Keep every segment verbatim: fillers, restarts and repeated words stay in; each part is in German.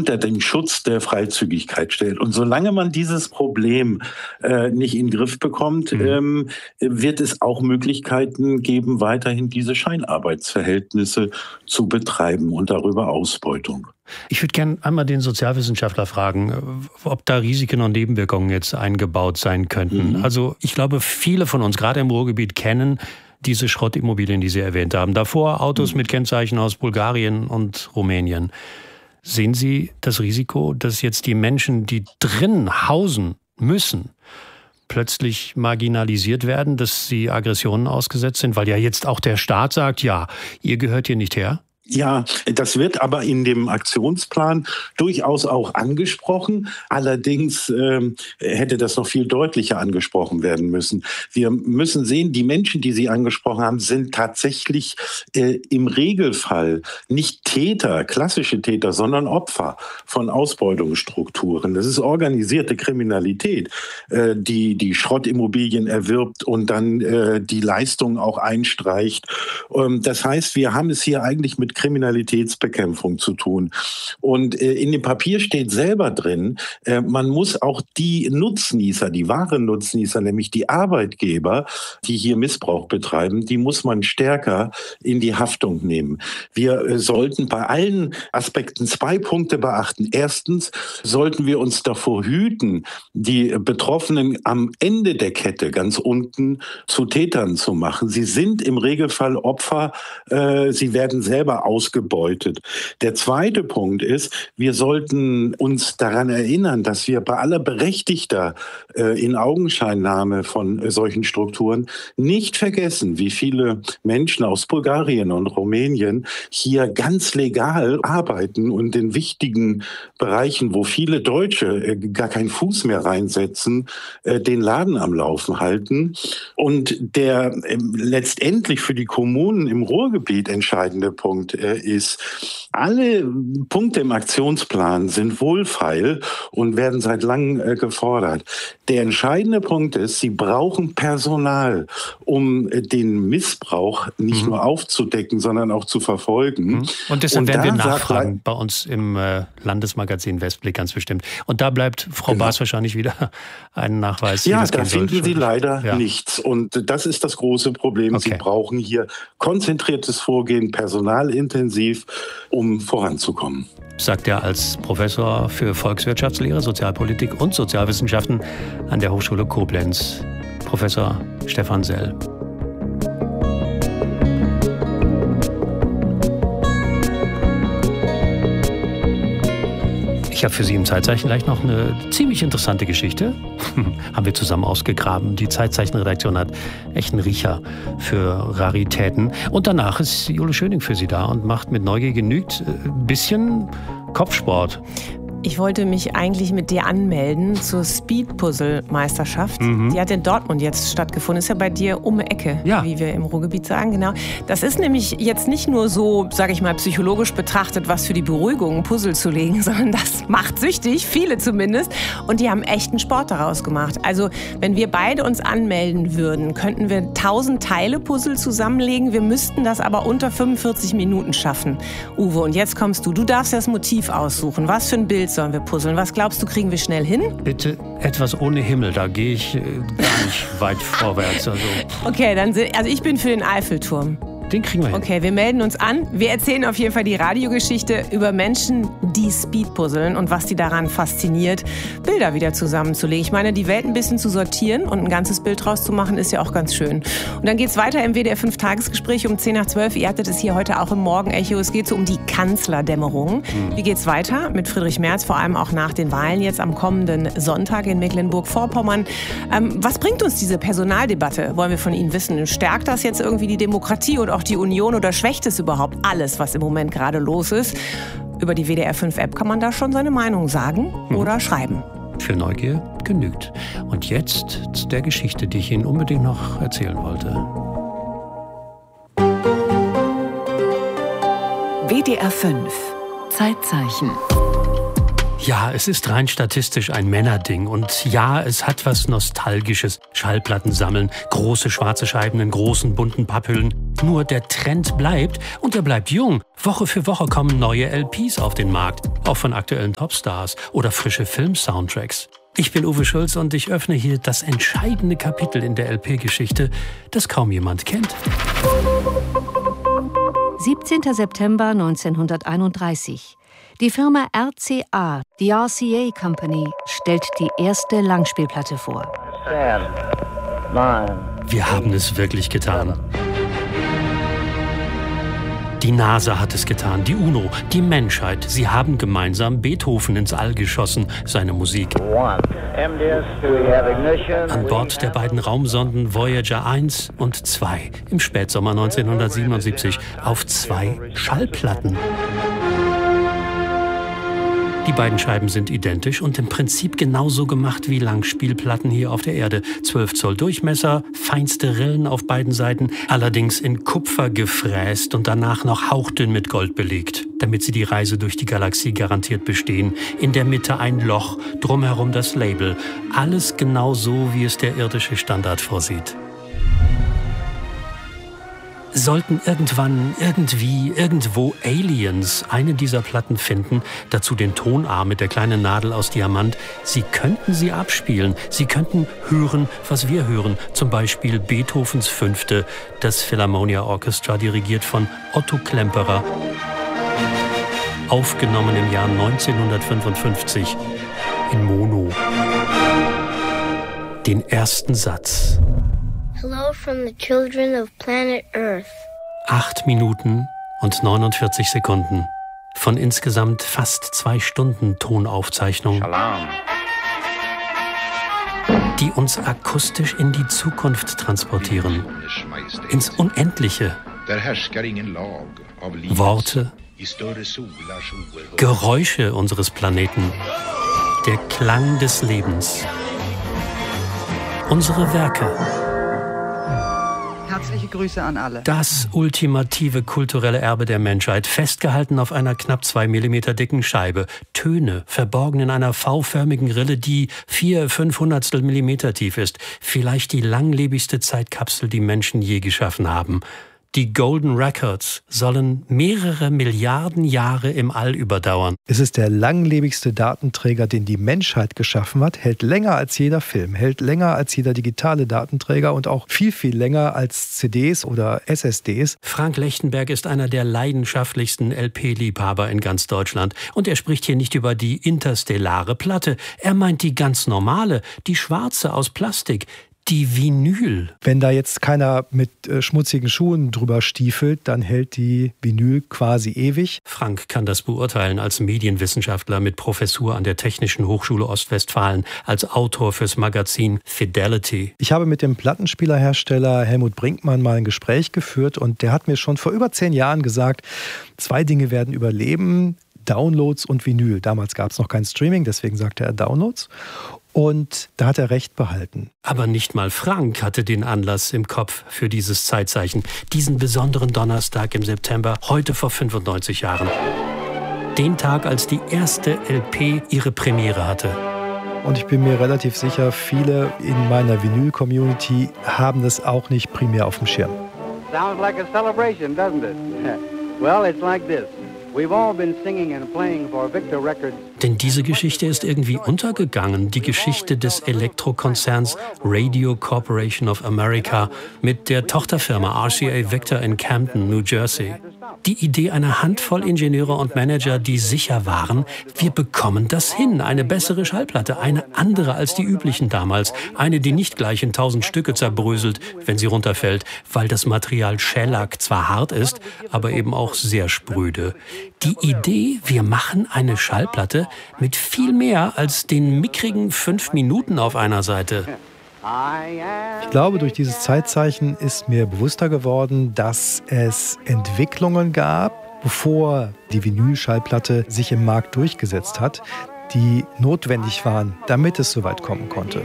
unter den Schutz der Freizügigkeit stellt. Und solange man dieses Problem äh, nicht in den Griff bekommt, mhm. ähm, wird es auch Möglichkeiten geben, weiterhin diese Scheinarbeitsverhältnisse zu betreiben und darüber Ausbeutung. Ich würde gerne einmal den Sozialwissenschaftler fragen, ob da Risiken und Nebenwirkungen jetzt eingebaut sein könnten. Mhm. Also ich glaube, viele von uns, gerade im Ruhrgebiet, kennen diese Schrottimmobilien, die Sie erwähnt haben. Davor Autos mhm. mit Kennzeichen aus Bulgarien und Rumänien. Sehen Sie das Risiko, dass jetzt die Menschen, die drin hausen müssen, plötzlich marginalisiert werden, dass sie Aggressionen ausgesetzt sind? Weil ja jetzt auch der Staat sagt, ja, ihr gehört hier nicht her. Ja, das wird aber in dem Aktionsplan durchaus auch angesprochen. Allerdings äh, hätte das noch viel deutlicher angesprochen werden müssen. Wir müssen sehen, die Menschen, die Sie angesprochen haben, sind tatsächlich äh, im Regelfall nicht Täter, klassische Täter, sondern Opfer von Ausbeutungsstrukturen. Das ist organisierte Kriminalität, äh, die die Schrottimmobilien erwirbt und dann äh, die Leistung auch einstreicht. Ähm, das heißt, wir haben es hier eigentlich mit Kriminalitätsbekämpfung zu tun. Und äh, in dem Papier steht selber drin, äh, man muss auch die Nutznießer, die wahren Nutznießer, nämlich die Arbeitgeber, die hier Missbrauch betreiben, die muss man stärker in die Haftung nehmen. Wir äh, sollten bei allen Aspekten zwei Punkte beachten. Erstens sollten wir uns davor hüten, die Betroffenen am Ende der Kette, ganz unten, zu Tätern zu machen. Sie sind im Regelfall Opfer, äh, sie werden selber ausgebeutet. Der zweite Punkt ist, wir sollten uns daran erinnern, dass wir bei aller berechtigter äh, Inaugenscheinnahme von äh, solchen Strukturen nicht vergessen, wie viele Menschen aus Bulgarien und Rumänien hier ganz legal arbeiten und in wichtigen Bereichen, wo viele Deutsche äh, gar keinen Fuß mehr reinsetzen, äh, den Laden am Laufen halten. Und der äh, letztendlich für die Kommunen im Ruhrgebiet entscheidende Punkt ist, alle Punkte im Aktionsplan sind wohlfeil und werden seit langem äh, gefordert. Der entscheidende Punkt ist, sie brauchen Personal, um äh, den Missbrauch nicht mhm. nur aufzudecken, sondern auch zu verfolgen. Mhm. Und deshalb und werden wir nachfragen sagt, bei uns im äh, Landesmagazin Westblick ganz bestimmt. Und da bleibt Frau genau. Baas wahrscheinlich wieder einen Nachweis. Ja, da finden soll. Sie leider ja. nichts. Und das ist das große Problem. Okay. Sie brauchen hier konzentriertes Vorgehen, personalintensiv, um voranzukommen. Sagt er als Professor für Volkswirtschaftslehre, Sozialpolitik und Sozialwissenschaften an der Hochschule Koblenz, Professor Stefan Sell. Ich habe für Sie im Zeitzeichen gleich noch eine ziemlich interessante Geschichte. Haben wir zusammen ausgegraben. Die Zeitzeichenredaktion hat echt einen Riecher für Raritäten. Und danach ist Jule Schöning für Sie da und macht mit Neugier genügt ein bisschen Kopfsport. Ich wollte mich eigentlich mit dir anmelden zur Speed-Puzzle-Meisterschaft. Mhm. Die hat in Dortmund jetzt stattgefunden. Ist ja bei dir um die Ecke, ja. wie wir im Ruhrgebiet sagen. Genau. Das ist nämlich jetzt nicht nur so, sage ich mal, psychologisch betrachtet, was für die Beruhigung, ein Puzzle zu legen, sondern das macht süchtig, viele zumindest. Und die haben echt einen Sport daraus gemacht. Also wenn wir beide uns anmelden würden, könnten wir tausend Teile Puzzle zusammenlegen. Wir müssten das aber unter fünfundvierzig Minuten schaffen. Uwe, und jetzt kommst du. Du darfst das Motiv aussuchen. Was für ein Bild sollen wir puzzeln? Was glaubst du, kriegen wir schnell hin? Bitte etwas ohne Himmel, da gehe ich äh, gar nicht weit vorwärts. Also. Okay, dann also ich bin für den Eiffelturm. Den kriegen wir hin. Okay, wir melden uns an. Wir erzählen auf jeden Fall die Radiogeschichte über Menschen, die Speedpuzzeln und was die daran fasziniert, Bilder wieder zusammenzulegen. Ich meine, die Welt ein bisschen zu sortieren und ein ganzes Bild draus zu machen, ist ja auch ganz schön. Und dann geht's weiter im W D R fünf Tagesgespräch um zehn nach zwölf. Ihr hattet es hier heute auch im Morgenecho. Es geht so um die Kanzlerdämmerung. Mhm. Wie geht's weiter mit Friedrich Merz, vor allem auch nach den Wahlen jetzt am kommenden Sonntag in Mecklenburg-Vorpommern? Ähm, was bringt uns diese Personaldebatte, wollen wir von Ihnen wissen? Stärkt das jetzt irgendwie die Demokratie oder auch die Union oder schwächt es überhaupt alles, was im Moment gerade los ist? Über die W D R fünf App kann man da schon seine Meinung sagen oder hm. schreiben. Für Neugier genügt. Und jetzt zu der Geschichte, die ich Ihnen unbedingt noch erzählen wollte. W D R fünf Zeitzeichen. Ja, es ist rein statistisch ein Männerding. Und ja, es hat was Nostalgisches. Schallplatten sammeln, große schwarze Scheiben in großen bunten Papphüllen. Nur der Trend bleibt und er bleibt jung. Woche für Woche kommen neue L Ps auf den Markt, auch von aktuellen Topstars oder frische Film-Soundtracks. Ich bin Uwe Schulz und ich öffne hier das entscheidende Kapitel in der L P-Geschichte, das kaum jemand kennt. siebzehnter September neunzehnhunderteinunddreißig. Die Firma R C A, die R C A Company, stellt die erste Langspielplatte vor. Wir haben es wirklich getan. Die NASA hat es getan, die UNO, die Menschheit. Sie haben gemeinsam Beethoven ins All geschossen, seine Musik. An Bord der beiden Raumsonden Voyager eins und zwei im Spätsommer neunzehnhundertsiebenundsiebzig auf zwei Schallplatten. Die beiden Scheiben sind identisch und im Prinzip genauso gemacht wie Langspielplatten hier auf der Erde. zwölf Zoll Durchmesser, feinste Rillen auf beiden Seiten, allerdings in Kupfer gefräst und danach noch hauchdünn mit Gold belegt, damit sie die Reise durch die Galaxie garantiert bestehen. In der Mitte ein Loch, drumherum das Label. Alles genau so, wie es der irdische Standard vorsieht. Sollten irgendwann, irgendwie, irgendwo Aliens eine dieser Platten finden, dazu den Tonarm mit der kleinen Nadel aus Diamant, sie könnten sie abspielen. Sie könnten hören, was wir hören. Zum Beispiel Beethovens Fünfte, das Philharmonia Orchestra, dirigiert von Otto Klemperer. Aufgenommen im Jahr neunzehnhundertfünfundfünfzig in Mono. Den ersten Satz. Hello from the children of planet Earth. Acht Minuten und neunundvierzig Sekunden von insgesamt fast zwei Stunden Tonaufzeichnung, Salam. Die uns akustisch in die Zukunft transportieren, ins Unendliche. Worte, Geräusche unseres Planeten, der Klang des Lebens, unsere Werke. Herzliche Grüße an alle. Das ultimative kulturelle Erbe der Menschheit, festgehalten auf einer knapp zwei Millimeter dicken Scheibe. Töne, verborgen in einer V-förmigen Rille, die vier Fünfhundertstel Millimeter tief ist. Vielleicht die langlebigste Zeitkapsel, die Menschen je geschaffen haben. Die Golden Records sollen mehrere Milliarden Jahre im All überdauern. Es ist der langlebigste Datenträger, den die Menschheit geschaffen hat, hält länger als jeder Film, hält länger als jeder digitale Datenträger und auch viel, viel länger als C Ds oder S S Ds. Frank Lechtenberg ist einer der leidenschaftlichsten L P-Liebhaber in ganz Deutschland. Und er spricht hier nicht über die interstellare Platte. Er meint die ganz normale, die schwarze aus Plastik. Die Vinyl. Wenn da jetzt keiner mit äh, schmutzigen Schuhen drüber stiefelt, dann hält die Vinyl quasi ewig. Frank kann das beurteilen als Medienwissenschaftler mit Professur an der Technischen Hochschule Ostwestfalen, als Autor fürs Magazin Fidelity. Ich habe mit dem Plattenspielerhersteller Helmut Brinkmann mal ein Gespräch geführt und der hat mir schon vor über zehn Jahren gesagt, zwei Dinge werden überleben, Downloads und Vinyl. Damals gab es noch kein Streaming, deswegen sagte er Downloads. Und da hat er recht behalten. Aber nicht mal Frank hatte den Anlass im Kopf für dieses Zeitzeichen. Diesen besonderen Donnerstag im September, heute vor fünfundneunzig Jahren. Den Tag, als die erste L P ihre Premiere hatte. Und ich bin mir relativ sicher, viele in meiner Vinyl-Community haben das auch nicht primär auf dem Schirm. Sounds like a celebration, doesn't it? Well, it's like this. We've all been singing and playing for Victor Records. Denn diese Geschichte ist irgendwie untergegangen. Die Geschichte des Elektrokonzerns Radio Corporation of America mit der Tochterfirma R C A Victor in Camden, New Jersey. Die Idee einer Handvoll Ingenieure und Manager, die sicher waren, wir bekommen das hin. Eine bessere Schallplatte, eine andere als die üblichen damals. Eine, die nicht gleich in tausend Stücke zerbröselt, wenn sie runterfällt, weil das Material Shellac zwar hart ist, aber eben auch sehr spröde. Die Idee, wir machen eine Schallplatte mit viel mehr als den mickrigen fünf Minuten auf einer Seite. Ich glaube, durch dieses Zeitzeichen ist mir bewusster geworden, dass es Entwicklungen gab, bevor die Vinylschallplatte sich im Markt durchgesetzt hat, die notwendig waren, damit es so weit kommen konnte.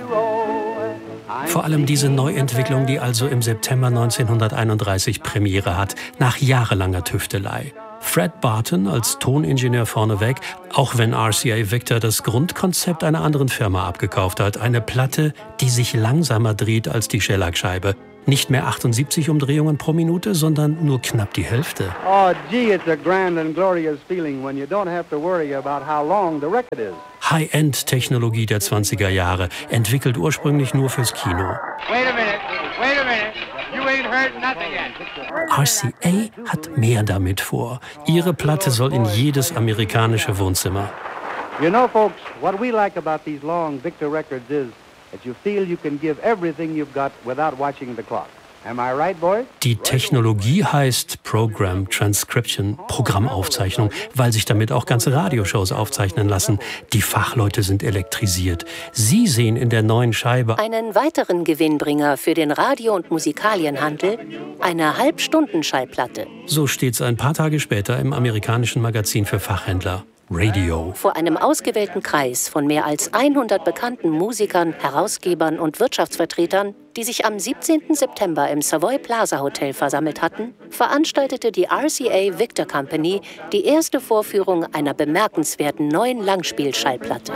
Vor allem diese Neuentwicklung, die also im September neunzehnhunderteinunddreißig Premiere hat, nach jahrelanger Tüftelei. Fred Barton als Toningenieur vorneweg, auch wenn R C A Victor das Grundkonzept einer anderen Firma abgekauft hat. Eine Platte, die sich langsamer dreht als die Shellac-Scheibe. Nicht mehr achtundsiebzig Umdrehungen pro Minute, sondern nur knapp die Hälfte. Oh, gee, it's a grand and glorious feeling when you don't have to worry about how long the record is. High-End-Technologie der zwanziger Jahre, entwickelt ursprünglich nur fürs Kino. Wait a minute, wait a minute. You ain't heard nothing yet. R C A hat mehr damit vor. Ihre Platte soll in jedes amerikanische Wohnzimmer. You know, folks, what we like about these long Victor records is that you feel you can give everything you've got without watching the clock. Am I right, boy? Die Technologie heißt Program Transcription, Programmaufzeichnung, weil sich damit auch ganze Radioshows aufzeichnen lassen. Die Fachleute sind elektrisiert. Sie sehen in der neuen Scheibe einen weiteren Gewinnbringer für den Radio- und Musikalienhandel, eine Halbstunden-Schallplatte. So steht's ein paar Tage später im amerikanischen Magazin für Fachhändler. Radio. Vor einem ausgewählten Kreis von mehr als hundert bekannten Musikern, Herausgebern und Wirtschaftsvertretern, die sich am siebzehnten September im Savoy Plaza Hotel versammelt hatten, veranstaltete die R C A Victor Company die erste Vorführung einer bemerkenswerten neuen Langspielschallplatte.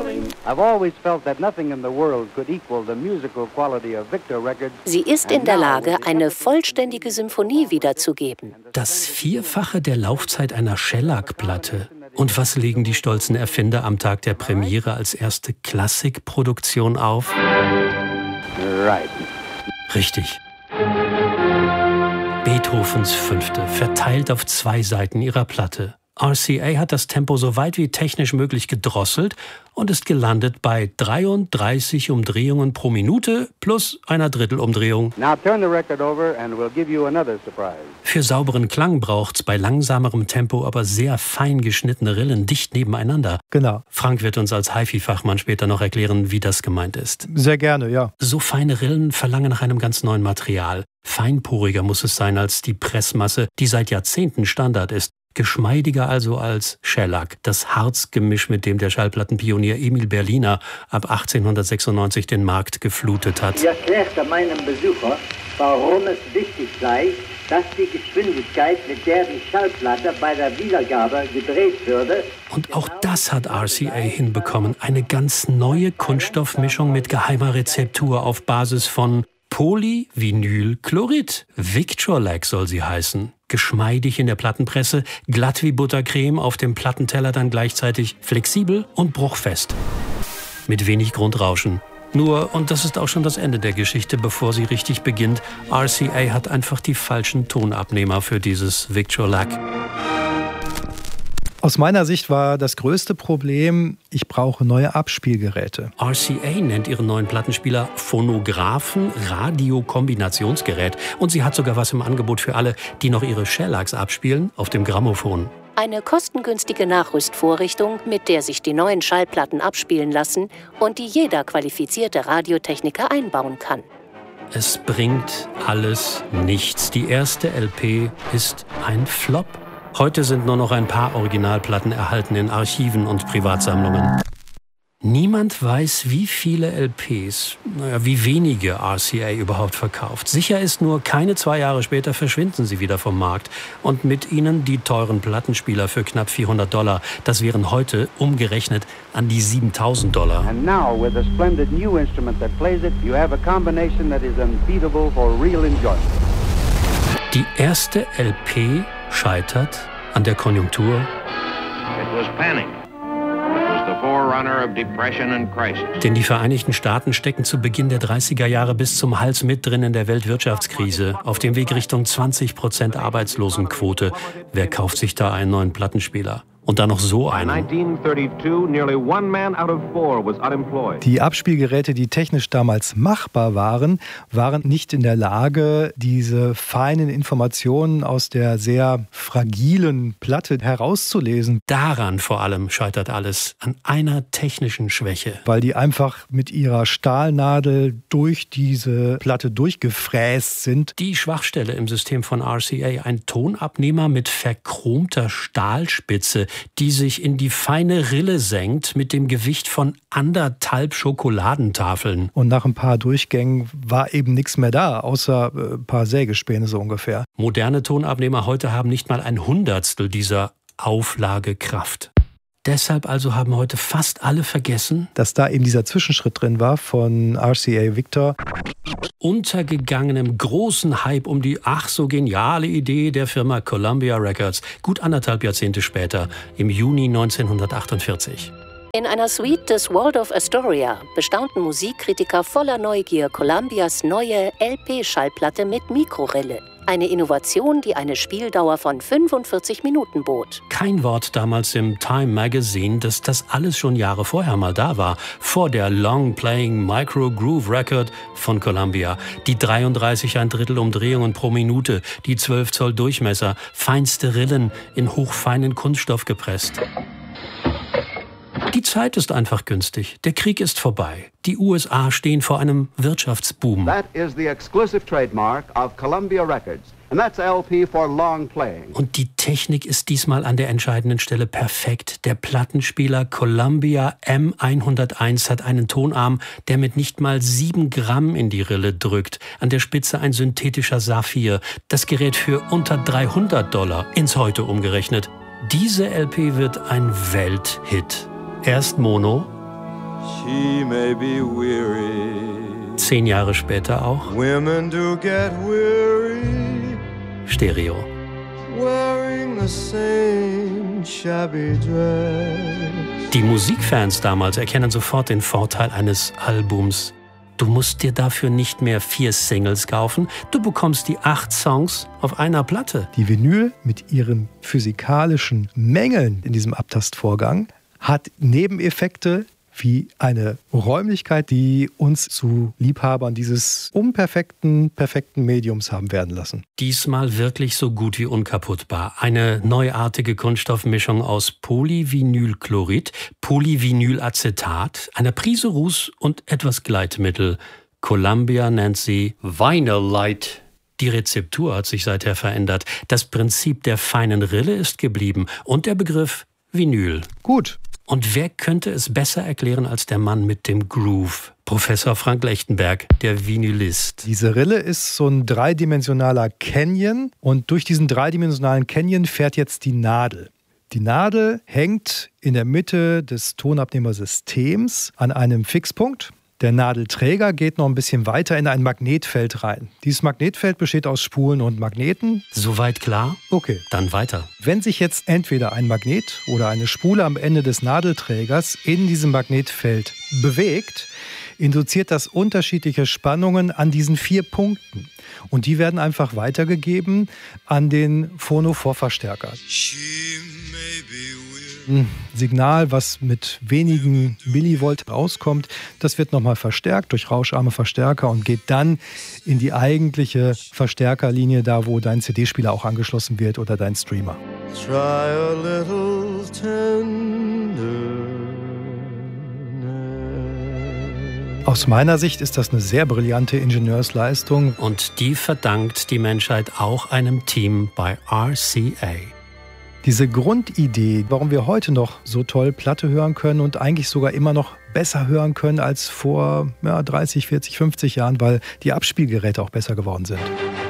Sie ist in der Lage, eine vollständige Symphonie wiederzugeben. Das Vierfache der Laufzeit einer Shellac-Platte. Und was legen die stolzen Erfinder am Tag der Premiere als erste Klassikproduktion auf? Right. Richtig. Beethovens Fünfte, verteilt auf zwei Seiten ihrer Platte. R C A hat das Tempo so weit wie technisch möglich gedrosselt und ist gelandet bei dreiunddreißig Umdrehungen pro Minute plus einer Drittelumdrehung. Now turn the record over and we'll give you another surprise. Für sauberen Klang braucht's bei langsamerem Tempo aber sehr fein geschnittene Rillen dicht nebeneinander. Genau. Frank wird uns als Hi-Fi-Fachmann später noch erklären, wie das gemeint ist. Sehr gerne, ja. So feine Rillen verlangen nach einem ganz neuen Material. Feinporiger muss es sein als die Pressmasse, die seit Jahrzehnten Standard ist. Geschmeidiger also als Shellac, das Harzgemisch, mit dem der Schallplattenpionier Emil Berliner ab achtzehnhundertsechsundneunzig den Markt geflutet hat. Ich erklärte meinem Besucher, warum es wichtig sei, dass die Geschwindigkeit, mit der die Schallplatte bei der Wiedergabe gedreht würde. Und auch das hat R C A hinbekommen. Eine ganz neue Kunststoffmischung mit geheimer Rezeptur auf Basis von Polyvinylchlorid. Victrolac soll sie heißen. Geschmeidig in der Plattenpresse, glatt wie Buttercreme, auf dem Plattenteller dann gleichzeitig flexibel und bruchfest. Mit wenig Grundrauschen. Nur, und das ist auch schon das Ende der Geschichte, bevor sie richtig beginnt, R C A hat einfach die falschen Tonabnehmer für dieses Victrolac. Aus meiner Sicht war das größte Problem, ich brauche neue Abspielgeräte. R C A nennt ihren neuen Plattenspieler Phonographen Radiokombinationsgerät. Und sie hat sogar was im Angebot für alle, die noch ihre Shellacs abspielen, auf dem Grammophon. Eine kostengünstige Nachrüstvorrichtung, mit der sich die neuen Schallplatten abspielen lassen und die jeder qualifizierte Radiotechniker einbauen kann. Es bringt alles nichts. Die erste L P ist ein Flop. Heute sind nur noch ein paar Originalplatten erhalten in Archiven und Privatsammlungen. Niemand weiß, wie viele L Ps, naja, wie wenige R C A überhaupt verkauft. Sicher ist nur, keine zwei Jahre später verschwinden sie wieder vom Markt. Und mit ihnen die teuren Plattenspieler für knapp vierhundert Dollar. Das wären heute umgerechnet an die siebentausend Dollar. And now with a splendid new instrument that plays it, you have a combination that is unbeatable for real enjoyment. Die erste L P scheitert an der Konjunktur. It was panic. It was the forerunner of depression and crisis. Denn die Vereinigten Staaten stecken zu Beginn der dreißiger Jahre bis zum Hals mit drin in der Weltwirtschaftskrise, auf dem Weg Richtung zwanzig Prozent Arbeitslosenquote. Wer kauft sich da einen neuen Plattenspieler? Und dann noch so einen. Die Abspielgeräte, die technisch damals machbar waren, waren nicht in der Lage, diese feinen Informationen aus der sehr fragilen Platte herauszulesen. Daran vor allem scheitert alles, an einer technischen Schwäche. Weil die einfach mit ihrer Stahlnadel durch diese Platte durchgefräst sind. Die Schwachstelle im System von R C A, ein Tonabnehmer mit verchromter Stahlspitze, die sich in die feine Rille senkt mit dem Gewicht von anderthalb Schokoladentafeln. Und nach ein paar Durchgängen war eben nichts mehr da, außer ein paar Sägespäne so ungefähr. Moderne Tonabnehmer heute haben nicht mal ein Hundertstel dieser Auflagekraft. Deshalb also haben heute fast alle vergessen, dass da eben dieser Zwischenschritt drin war von R C A Victor. Untergegangenem großen Hype um die ach so geniale Idee der Firma Columbia Records, gut anderthalb Jahrzehnte später, im Juni neunzehnhundertachtundvierzig. In einer Suite des Waldorf Astoria bestaunten Musikkritiker voller Neugier Columbias neue L P-Schallplatte mit Mikrorille. Eine Innovation, die eine Spieldauer von fünfundvierzig Minuten bot. Kein Wort damals im Time Magazine, dass das alles schon Jahre vorher mal da war. Vor der Long-Playing Micro Groove Record von Columbia. Die dreiunddreißig ein Drittel Umdrehungen pro Minute, die zwölf Zoll Durchmesser, feinste Rillen in hochfeinen Kunststoff gepresst. Die Zeit ist einfach günstig. Der Krieg ist vorbei. Die U S A stehen vor einem Wirtschaftsboom. That is the exclusive trademark of Columbia Records. And that's L P for long playing. Und die Technik ist diesmal an der entscheidenden Stelle perfekt. Der Plattenspieler Columbia M hunderteins hat einen Tonarm, der mit nicht mal sieben Gramm in die Rille drückt. An der Spitze ein synthetischer Saphir. Das Gerät für unter dreihundert Dollar, ins Heute umgerechnet. Diese L P wird ein Welthit. Erst Mono, She may be weary. Zehn Jahre später auch Women do get weary. Stereo. Wearing the same shabby dress. Die Musikfans damals erkennen sofort den Vorteil eines Albums. Du musst dir dafür nicht mehr vier Singles kaufen, du bekommst die acht Songs auf einer Platte. Die Vinyl mit ihren physikalischen Mängeln in diesem Abtastvorgang hat Nebeneffekte wie eine Räumlichkeit, die uns zu Liebhabern dieses unperfekten, perfekten Mediums haben werden lassen. Diesmal wirklich so gut wie unkaputtbar. Eine neuartige Kunststoffmischung aus Polyvinylchlorid, Polyvinylacetat, einer Prise Ruß und etwas Gleitmittel. Columbia nennt sie Vinyl Light. Die Rezeptur hat sich seither verändert. Das Prinzip der feinen Rille ist geblieben und der Begriff Vinyl. Gut. Und wer könnte es besser erklären als der Mann mit dem Groove? Professor Frank Lechtenberg, der Vinylist. Diese Rille ist so ein dreidimensionaler Canyon und durch diesen dreidimensionalen Canyon fährt jetzt die Nadel. Die Nadel hängt in der Mitte des Tonabnehmersystems an einem Fixpunkt. Der Nadelträger geht noch ein bisschen weiter in ein Magnetfeld rein. Dieses Magnetfeld besteht aus Spulen und Magneten. Soweit klar? Okay. Dann weiter. Wenn sich jetzt entweder ein Magnet oder eine Spule am Ende des Nadelträgers in diesem Magnetfeld bewegt, induziert das unterschiedliche Spannungen an diesen vier Punkten. Und die werden einfach weitergegeben an den Phono-Vorverstärker. Ein Signal, was mit wenigen Millivolt rauskommt, das wird nochmal verstärkt durch rauscharme Verstärker und geht dann in die eigentliche Verstärkerlinie, da wo dein C D-Spieler auch angeschlossen wird oder dein Streamer. Try a little tender. Aus meiner Sicht ist das eine sehr brillante Ingenieursleistung. Und die verdankt die Menschheit auch einem Team bei R C A. Diese Grundidee, warum wir heute noch so toll Platte hören können und eigentlich sogar immer noch besser hören können als vor ja, dreißig, vierzig, fünfzig Jahren, weil die Abspielgeräte auch besser geworden sind.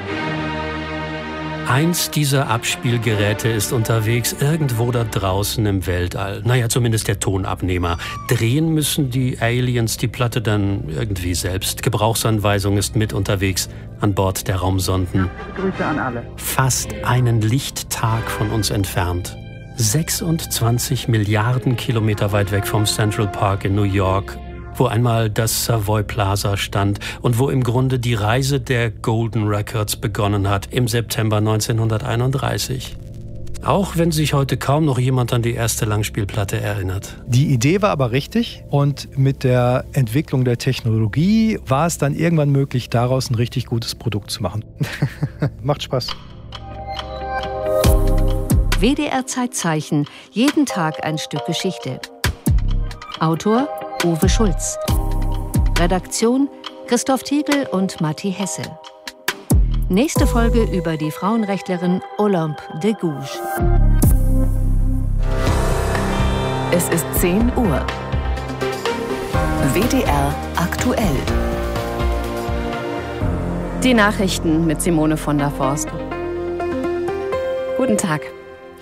Eins dieser Abspielgeräte ist unterwegs irgendwo da draußen im Weltall. Naja, zumindest der Tonabnehmer. Drehen müssen die Aliens die Platte dann irgendwie selbst. Gebrauchsanweisung ist mit unterwegs an Bord der Raumsonden. Grüße an alle. Fast einen Lichttag von uns entfernt. sechsundzwanzig Milliarden Kilometer weit weg vom Central Park in New York, wo einmal das Savoy Plaza stand und wo im Grunde die Reise der Golden Records begonnen hat im September neunzehnhunderteinunddreißig. Auch wenn sich heute kaum noch jemand an die erste Langspielplatte erinnert. Die Idee war aber richtig und mit der Entwicklung der Technologie war es dann irgendwann möglich, daraus ein richtig gutes Produkt zu machen. Macht Spaß. W D R Zeitzeichen, jeden Tag ein Stück Geschichte. Autor Uwe Schulz. Redaktion Christoph Tiegel und Matti Hesse. Nächste Folge über die Frauenrechtlerin Olympe de Gouges. Es ist zehn Uhr. W D R aktuell. Die Nachrichten mit Simone von der Forst. Guten Tag.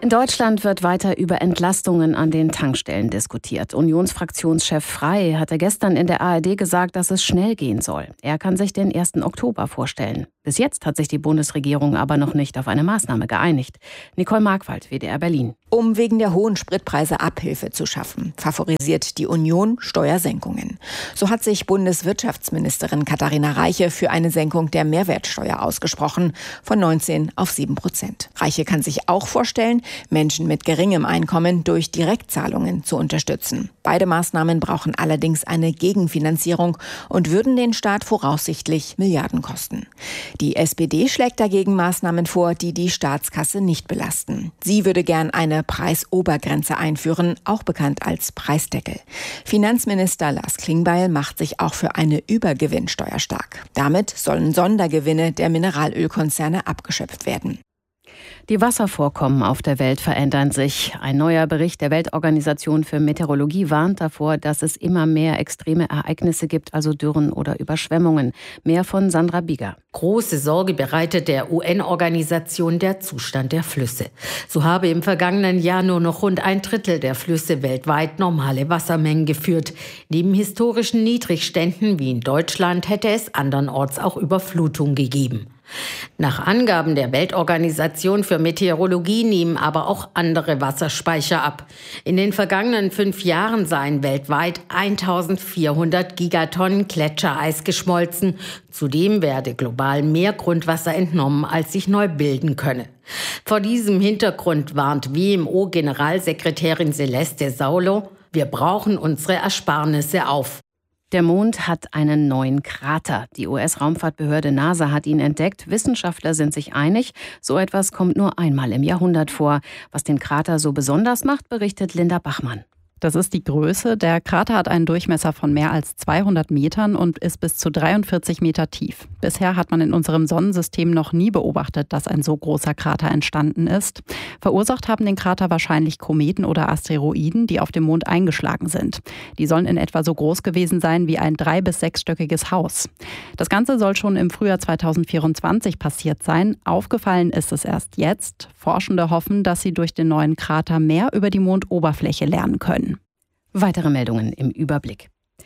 In Deutschland wird weiter über Entlastungen an den Tankstellen diskutiert. Unionsfraktionschef Frey hatte gestern in der A R D gesagt, dass es schnell gehen soll. Er kann sich den ersten Oktober vorstellen. Bis jetzt hat sich die Bundesregierung aber noch nicht auf eine Maßnahme geeinigt. Nicole Markwald, W D R Berlin. Um wegen der hohen Spritpreise Abhilfe zu schaffen, favorisiert die Union Steuersenkungen. So hat sich Bundeswirtschaftsministerin Katharina Reiche für eine Senkung der Mehrwertsteuer ausgesprochen, von neunzehn auf sieben Prozent. Reiche kann sich auch vorstellen, Menschen mit geringem Einkommen durch Direktzahlungen zu unterstützen. Beide Maßnahmen brauchen allerdings eine Gegenfinanzierung und würden den Staat voraussichtlich Milliarden kosten. Die S P D schlägt dagegen Maßnahmen vor, die die Staatskasse nicht belasten. Sie würde gern eine Preisobergrenze einführen, auch bekannt als Preisdeckel. Finanzminister Lars Klingbeil macht sich auch für eine Übergewinnsteuer stark. Damit sollen Sondergewinne der Mineralölkonzerne abgeschöpft werden. Die Wasservorkommen auf der Welt verändern sich. Ein neuer Bericht der Weltorganisation für Meteorologie warnt davor, dass es immer mehr extreme Ereignisse gibt, also Dürren oder Überschwemmungen. Mehr von Sandra Bieger. Große Sorge bereitet der U N-Organisation der Zustand der Flüsse. So habe im vergangenen Jahr nur noch rund ein Drittel der Flüsse weltweit normale Wassermengen geführt. Neben historischen Niedrigständen wie in Deutschland hätte es andernorts auch Überflutung gegeben. Nach Angaben der Weltorganisation für Meteorologie nehmen aber auch andere Wasserspeicher ab. In den vergangenen fünf Jahren seien weltweit eintausendvierhundert Gigatonnen Gletschereis geschmolzen. Zudem werde global mehr Grundwasser entnommen, als sich neu bilden könne. Vor diesem Hintergrund warnt W M O-Generalsekretärin Celeste Saulo: Wir brauchen unsere Ersparnisse auf. Der Mond hat einen neuen Krater. Die U S-Raumfahrtbehörde NASA hat ihn entdeckt. Wissenschaftler sind sich einig, so etwas kommt nur einmal im Jahrhundert vor. Was den Krater so besonders macht, berichtet Linda Bachmann. Das ist die Größe. Der Krater hat einen Durchmesser von mehr als zweihundert Metern und ist bis zu dreiundvierzig Meter tief. Bisher hat man in unserem Sonnensystem noch nie beobachtet, dass ein so großer Krater entstanden ist. Verursacht haben den Krater wahrscheinlich Kometen oder Asteroiden, die auf dem Mond eingeschlagen sind. Die sollen in etwa so groß gewesen sein wie ein drei- bis sechsstöckiges Haus. Das Ganze soll schon im Frühjahr zweitausendvierundzwanzig passiert sein. Aufgefallen ist es erst jetzt. Forschende hoffen, dass sie durch den neuen Krater mehr über die Mondoberfläche lernen können. Weitere Meldungen im Überblick.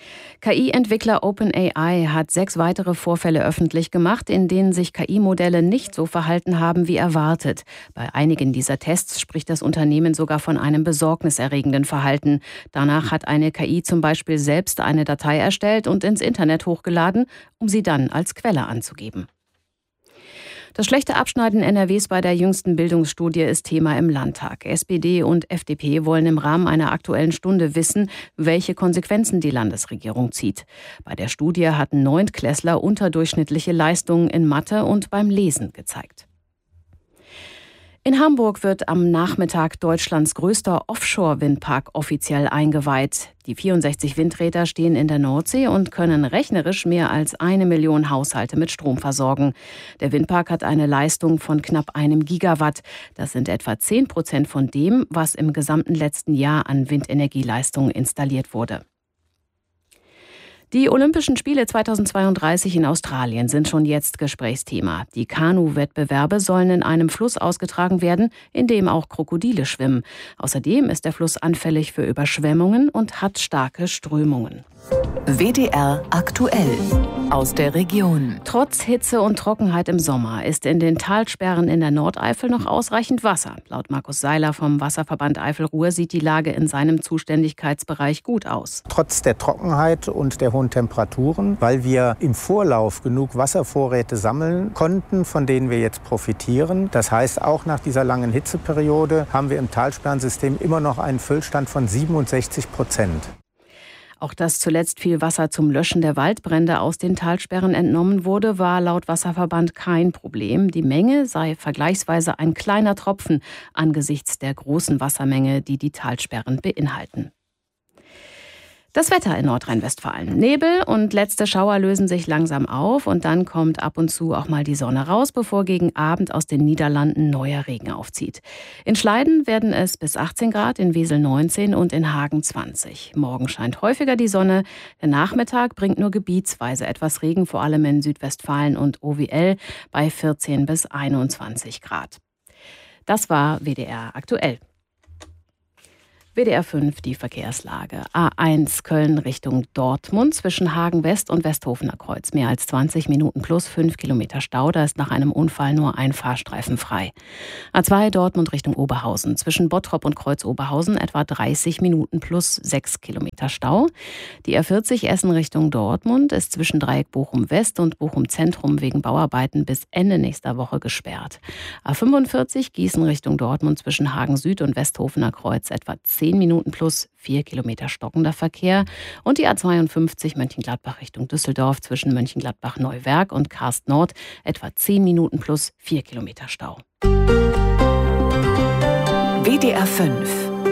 K I-Entwickler OpenAI hat sechs weitere Vorfälle öffentlich gemacht, in denen sich K I-Modelle nicht so verhalten haben wie erwartet. Bei einigen dieser Tests spricht das Unternehmen sogar von einem besorgniserregenden Verhalten. Danach hat eine K I zum Beispiel selbst eine Datei erstellt und ins Internet hochgeladen, um sie dann als Quelle anzugeben. Das schlechte Abschneiden N R Ws bei der jüngsten Bildungsstudie ist Thema im Landtag. S P D und F D P wollen im Rahmen einer Aktuellen Stunde wissen, welche Konsequenzen die Landesregierung zieht. Bei der Studie hatten Neuntklässler unterdurchschnittliche Leistungen in Mathe und beim Lesen gezeigt. In Hamburg wird am Nachmittag Deutschlands größter Offshore-Windpark offiziell eingeweiht. Die vierundsechzig Windräder stehen in der Nordsee und können rechnerisch mehr als eine Million Haushalte mit Strom versorgen. Der Windpark hat eine Leistung von knapp einem Gigawatt. Das sind etwa zehn Prozent von dem, was im gesamten letzten Jahr an Windenergieleistung installiert wurde. Die Olympischen Spiele zweitausendzweiunddreißig in Australien sind schon jetzt Gesprächsthema. Die Kanu-Wettbewerbe sollen in einem Fluss ausgetragen werden, in dem auch Krokodile schwimmen. Außerdem ist der Fluss anfällig für Überschwemmungen und hat starke Strömungen. W D R aktuell aus der Region. Trotz Hitze und Trockenheit im Sommer ist in den Talsperren in der Nordeifel noch ausreichend Wasser. Laut Markus Seiler vom Wasserverband Eifel-Ruhr sieht die Lage in seinem Zuständigkeitsbereich gut aus. Trotz der Trockenheit und der hohen Temperaturen, weil wir im Vorlauf genug Wasservorräte sammeln konnten, von denen wir jetzt profitieren. Das heißt, auch nach dieser langen Hitzeperiode haben wir im Talsperrensystem immer noch einen Füllstand von siebenundsechzig Prozent. Auch dass zuletzt viel Wasser zum Löschen der Waldbrände aus den Talsperren entnommen wurde, war laut Wasserverband kein Problem. Die Menge sei vergleichsweise ein kleiner Tropfen angesichts der großen Wassermenge, die die Talsperren beinhalten. Das Wetter in Nordrhein-Westfalen. Nebel und letzte Schauer lösen sich langsam auf und dann kommt ab und zu auch mal die Sonne raus, bevor gegen Abend aus den Niederlanden neuer Regen aufzieht. In Schleiden werden es bis achtzehn Grad, in Wesel neunzehn und in Hagen zwanzig. Morgen scheint häufiger die Sonne. Der Nachmittag bringt nur gebietsweise etwas Regen, vor allem in Südwestfalen und O W L bei vierzehn bis einundzwanzig Grad. Das war W D R aktuell. W D R fünf, die Verkehrslage. A eins Köln Richtung Dortmund zwischen Hagen West und Westhofener Kreuz. Mehr als zwanzig Minuten plus fünf Kilometer Stau. Da ist nach einem Unfall nur ein Fahrstreifen frei. A zwei Dortmund Richtung Oberhausen. Zwischen Bottrop und Kreuz Oberhausen etwa dreißig Minuten plus sechs Kilometer Stau. Die A vierzig Essen Richtung Dortmund ist zwischen Dreieck Bochum West und Bochum Zentrum wegen Bauarbeiten bis Ende nächster Woche gesperrt. A fünfundvierzig Gießen Richtung Dortmund zwischen Hagen Süd und Westhofener Kreuz etwa zehn Minuten plus vier Kilometer stockender Verkehr. Und die A zweiundfünfzig Mönchengladbach Richtung Düsseldorf zwischen Mönchengladbach-Neuwerk und Karst Nord etwa zehn Minuten plus vier Kilometer Stau. W D R fünf.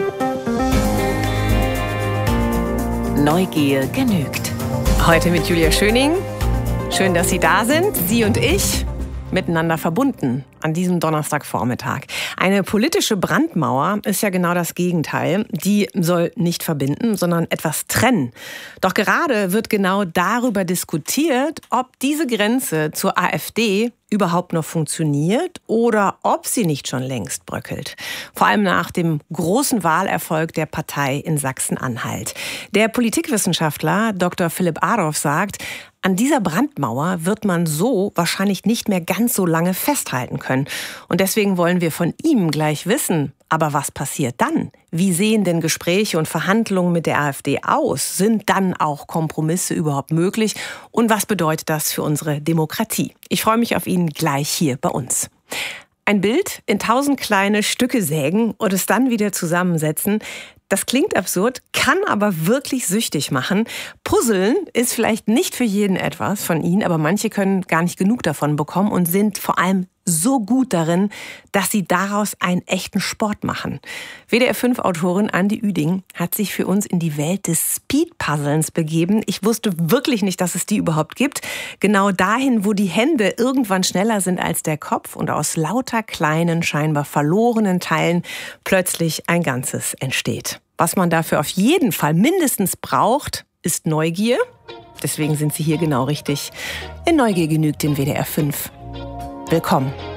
Neugier genügt. Heute mit Julia Schöning. Schön, dass Sie da sind. Sie und ich miteinander verbunden an diesem Donnerstagvormittag. Eine politische Brandmauer ist ja genau das Gegenteil. Die soll nicht verbinden, sondern etwas trennen. Doch gerade wird genau darüber diskutiert, ob diese Grenze zur AfD überhaupt noch funktioniert oder ob sie nicht schon längst bröckelt. Vor allem nach dem großen Wahlerfolg der Partei in Sachsen-Anhalt. Der Politikwissenschaftler Doktor Philipp Adorf sagt, an dieser Brandmauer wird man so wahrscheinlich nicht mehr ganz so lange festhalten können. Und deswegen wollen wir von ihm gleich wissen, aber was passiert dann? Wie sehen denn Gespräche und Verhandlungen mit der AfD aus? Sind dann auch Kompromisse überhaupt möglich? Und was bedeutet das für unsere Demokratie? Ich freue mich auf ihn gleich hier bei uns. Ein Bild in tausend kleine Stücke sägen und es dann wieder zusammensetzen. Das klingt absurd, kann aber wirklich süchtig machen. Puzzeln ist vielleicht nicht für jeden etwas von Ihnen, aber manche können gar nicht genug davon bekommen und sind vor allem so gut darin, dass sie daraus einen echten Sport machen. W D R fünf Autorin Andi Üding hat sich für uns in die Welt des Speed-Puzzlens begeben. Ich wusste wirklich nicht, dass es die überhaupt gibt. Genau dahin, wo die Hände irgendwann schneller sind als der Kopf und aus lauter kleinen, scheinbar verlorenen Teilen plötzlich ein Ganzes entsteht. Was man dafür auf jeden Fall mindestens braucht, ist Neugier. Deswegen sind Sie hier genau richtig. In Neugier genügt den W D R fünf. Willkommen.